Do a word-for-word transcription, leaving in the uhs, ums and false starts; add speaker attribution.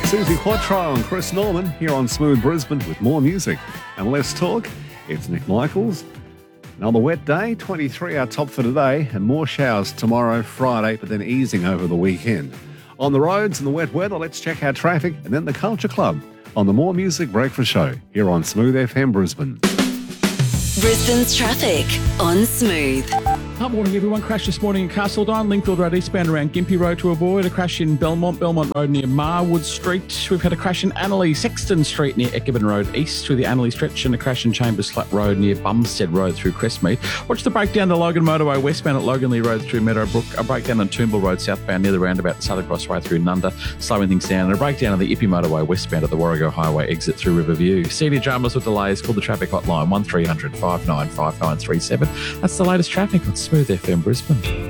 Speaker 1: Susie Quattro and Chris Norman here on Smooth Brisbane with more music and less talk. It's Nick Michaels. Another wet day, twenty-three our top for today, and more showers tomorrow, Friday, but then easing over the weekend. On the roads and the wet weather, let's check our traffic and then the Culture Club on the More Music Breakfast Show here on Smooth F M Brisbane.
Speaker 2: Brisbane's traffic on Smooth.
Speaker 3: Good morning, everyone. Crash this morning in Castledine, Lingfield Road eastbound around Gympie Road to avoid. A crash in Belmont, Belmont Road near Marwood Street. We've had a crash in Annerley, Sexton Street near Eckerman Road east through the Annerley stretch, and a crash in Chambers Flat Road near Bumstead Road through Crestmead. Watch the breakdown to Logan Motorway westbound at Loganley Road through Meadowbrook. A breakdown on Toombul Road southbound near the roundabout at Southern Crossway through Nunda, slowing things down. And a breakdown on the Ippy Motorway westbound at the Warrego Highway exit through Riverview. Senior dramas with delays, call the traffic hotline one three hundred five nine five nine three seven. That's the latest traffic on Smooth F M Brisbane.